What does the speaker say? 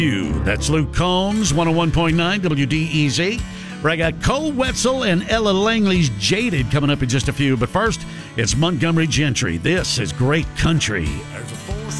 That's Luke Combs, 101.9 WDEZ. Where I got Cole Wetzel and Ella Langley's Jaded coming up in just a few. But first, it's Montgomery Gentry. This is Great Country. There's a force